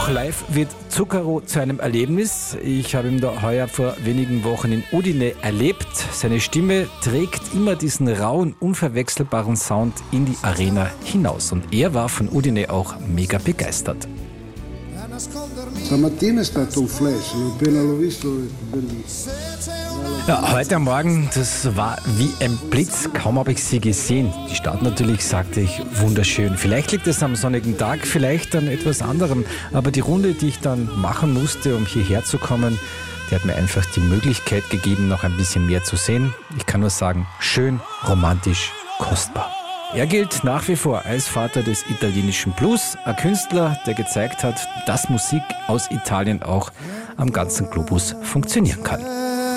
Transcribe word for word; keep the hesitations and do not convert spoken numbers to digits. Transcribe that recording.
Auch live wird Zucchero zu einem Erlebnis. Ich habe ihn da heuer vor wenigen Wochen in Udine erlebt. Seine Stimme trägt immer diesen rauen, unverwechselbaren Sound in die Arena hinaus. Und er war von Udine auch mega begeistert. Stamattina è stato un flash, appena l'ho visto è bellissimo. Ja, heute Morgen, das war wie ein Blitz, kaum habe ich sie gesehen. Die Stadt natürlich, sagte ich, wunderschön. Vielleicht liegt es am sonnigen Tag, vielleicht an etwas anderem. Aber die Runde, die ich dann machen musste, um hierher zu kommen, die hat mir einfach die Möglichkeit gegeben, noch ein bisschen mehr zu sehen. Ich kann nur sagen, schön, romantisch, kostbar. Er gilt nach wie vor als Vater des italienischen Blues, ein Künstler, der gezeigt hat, dass Musik aus Italien auch am ganzen Globus funktionieren kann.